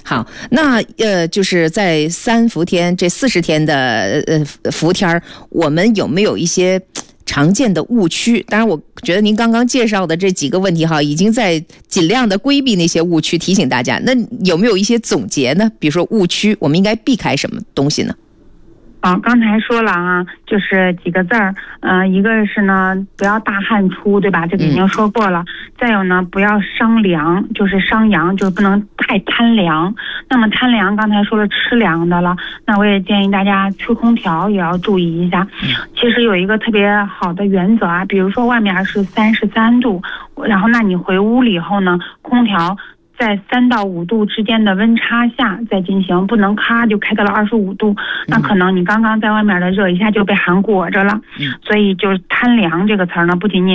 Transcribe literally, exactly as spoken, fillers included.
好，那呃，就是在三伏天这四十天的呃伏天，我们有没有一些常见的误区？当然，我觉得您刚刚介绍的这几个问题哈，已经在尽量的规避那些误区，提醒大家。那有没有一些总结呢？比如说误区，我们应该避开什么东西呢？ 啊，刚才说了啊，就是几个字儿，嗯、呃，一个是呢，不要大汗出，对吧？这个已经说过了。嗯、再有呢，不要伤凉，就是伤阳，就是不能太贪凉。那么贪凉，刚才说了吃凉的了，那我也建议大家吹空调也要注意一下。其实有一个特别好的原则啊，比如说外面是三十三度，然后那你回屋里以后呢，空调在三到五度之间的温差下再进行，不能咔就开到了二十五度，那可能你刚刚在外面的热一下就被寒裹着了。所以就是贪凉这个词儿呢，不仅仅